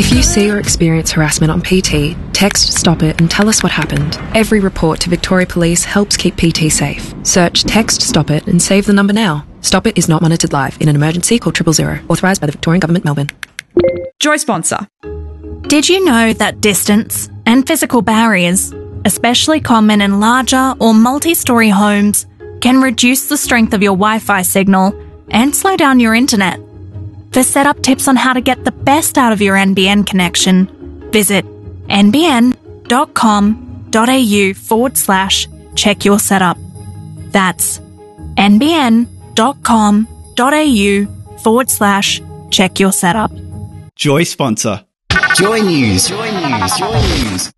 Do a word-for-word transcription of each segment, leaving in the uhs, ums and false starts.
If you see or experience harassment on P T, text Stop It and tell us what happened. Every report to Victoria Police helps keep P T safe. Search Text Stop It and save the number now. Stop It is not monitored live. In an emergency, call triple zero. Authorised by the Victorian Government, Melbourne. Joy sponsor. Did you know that distance and physical barriers, especially common in larger or multi-storey homes, can reduce the strength of your Wi-Fi signal and slow down your internet? For setup tips on how to get the best out of your N B N connection, visit nbn.com.au forward slash check your setup. That's nbn.com.au forward slash check your setup. Joy sponsor. Joy News. Joy News. Joy News.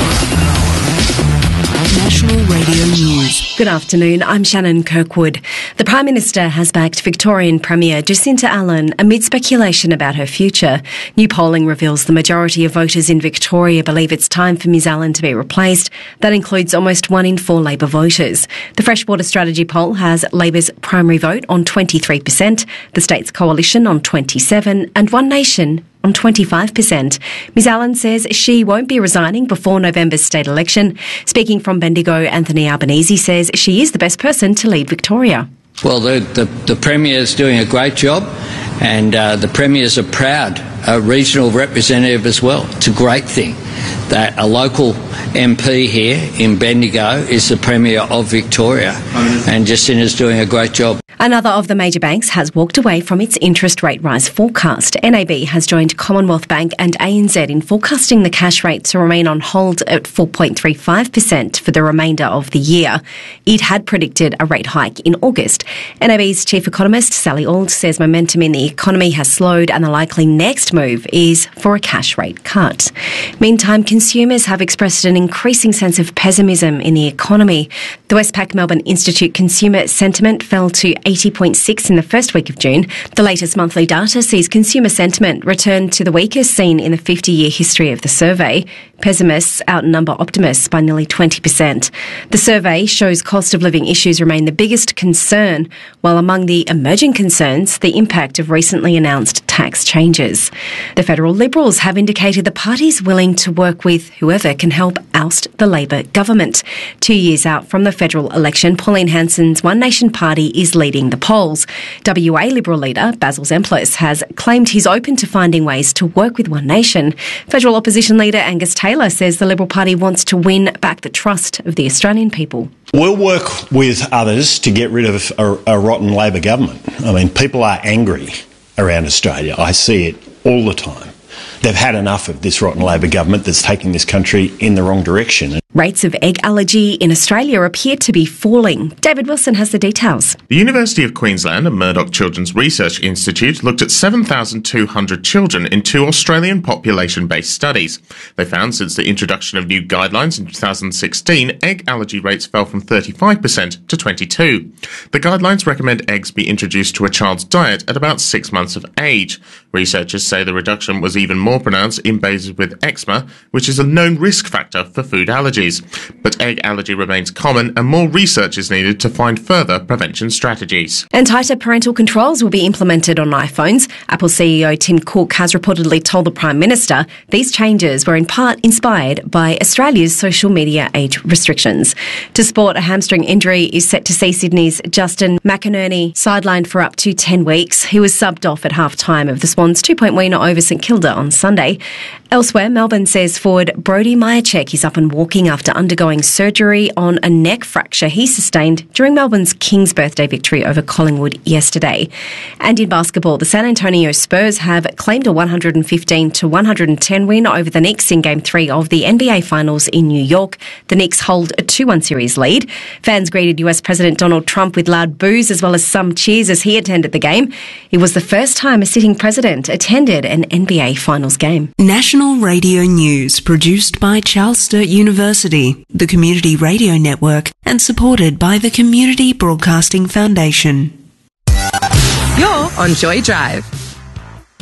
National Radio News. Good afternoon, I'm Shannon Kirkwood. The Prime Minister has backed Victorian Premier Jacinta Allan amid speculation about her future. New polling reveals the majority of voters in Victoria believe it's time for Ms Allan to be replaced. That includes almost one in four Labor voters. The Freshwater Strategy poll has Labor's primary vote on twenty-three percent, the state's coalition on twenty-seven percent and One Nation on twenty-five percent. Ms Allan says she won't be resigning before November's state election. Speaking from Bendigo, Anthony Albanese says she is the best person to lead Victoria. Well, the, the, the Premier is doing a great job, and uh, the Premier is a proud uh, regional representative as well. It's a great thing that a local M P here in Bendigo is the Premier of Victoria, and Jacinta's doing a great job. Another of the major banks has walked away from its interest rate rise forecast. N A B has joined Commonwealth Bank and A N Z in forecasting the cash rate to remain on hold at four point three five percent for the remainder of the year. It had predicted a rate hike in August. N A B's chief economist, Sally Auld, says momentum in the economy has slowed and the likely next move is for a cash rate cut. Meantime, consumers have expressed an increasing sense of pessimism in the economy. The Westpac Melbourne Institute consumer sentiment fell to eighty point six in the first week of June. The latest monthly data sees consumer sentiment return to the weakest seen in the fifty-year history of the survey. Pessimists outnumber optimists by nearly twenty percent. The survey shows cost of living issues remain the biggest concern, while among the emerging concerns, the impact of recently announced tax changes. The federal Liberals have indicated the party's willing to work with whoever can help oust the Labor government. Two years out from the federal election, Pauline Hanson's One Nation party is leading the polls. W A Liberal leader Basil Zemplis has claimed he's open to finding ways to work with One Nation. Federal opposition leader Angus Taylor says the Liberal Party wants to win back the trust of the Australian people. We'll work with others to get rid of a, a rotten Labor government. I mean, people are angry around Australia. I see it all the time. They've had enough of this rotten Labor government that's taking this country in the wrong direction. Rates of egg allergy in Australia appear to be falling. David Wilson has the details. The University of Queensland and Murdoch Children's Research Institute looked at seven thousand two hundred children in two Australian population-based studies. They found since the introduction of new guidelines in two thousand sixteen, egg allergy rates fell from thirty-five percent to twenty-two percent. The guidelines recommend eggs be introduced to a child's diet at about six months of age. Researchers say the reduction was even more pronounced in babies with eczema, which is a known risk factor for food allergies. But egg allergy remains common and more research is needed to find further prevention strategies. And tighter parental controls will be implemented on iPhones. Apple C E O Tim Cook has reportedly told the Prime Minister these changes were in part inspired by Australia's social media age restrictions. To sport, a hamstring injury is set to see Sydney's Justin McInerney sidelined for up to ten weeks. He was subbed off at half-time of the Swans' two-point win over St Kilda on Sunday. Elsewhere, Melbourne says forward Brody Myercheck is up and walking after undergoing surgery on a neck fracture he sustained during Melbourne's Kings birthday victory over Collingwood yesterday. And in basketball, the San Antonio Spurs have claimed a one hundred fifteen to one hundred ten win over the Knicks in Game three of the N B A Finals in New York. The Knicks hold a two one series lead. Fans greeted U S President Donald Trump with loud boos as well as some cheers as he attended the game. It was the first time a sitting president attended an N B A Finals game. National Radio News, produced by Charles Sturt University, the Community Radio Network, and supported by the Community Broadcasting Foundation. You're on Joy Drive.